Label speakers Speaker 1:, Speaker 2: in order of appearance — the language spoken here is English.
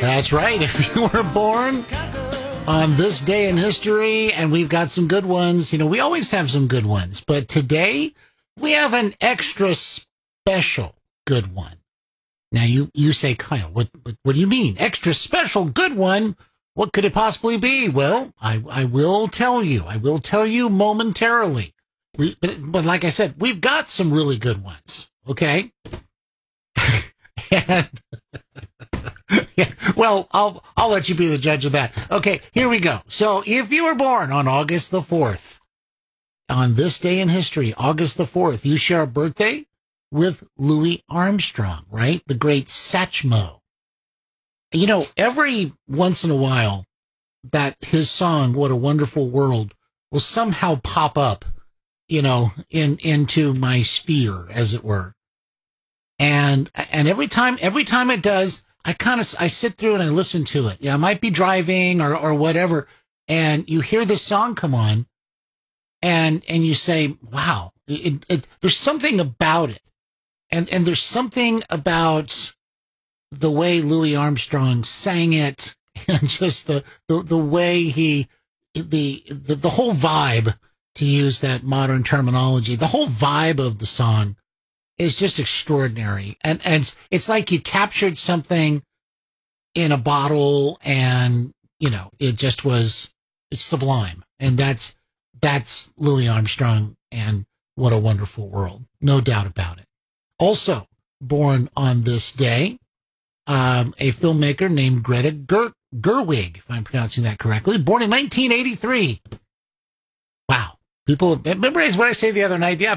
Speaker 1: That's right. If you were born on this day in history, and we've got some good ones, we always have some good ones, but today we have an extra special good one. Now you say, Kyle, what do you mean? Extra special good one? What could it possibly be? Well, I will tell you. I will tell you momentarily. But like I said, we've got some really good ones. Okay. And, yeah, well, I'll let you be the judge of that. Okay, here we go. So if you were born on August the 4th, on this day in history, August the 4th, you share a birthday with Louis Armstrong, right? The great Satchmo. Every once in a while, that his song, What a Wonderful World, will somehow pop up, into my sphere, as it were. And every time it does, I sit through and I listen to it. I might be driving or whatever, and you hear this song come on, and you say, wow, there's something about it. And there's something about the way Louis Armstrong sang it, and just the way the whole vibe, to use that modern terminology, the whole vibe of the song is just extraordinary. And it's like you captured something in a bottle, and, it's sublime. And that's Louis Armstrong and What a Wonderful World. No doubt about it. Also born on this day, a filmmaker named Greta Gerwig, if I'm pronouncing that correctly, born in 1983. Wow. People, remember what I said the other night? Yeah,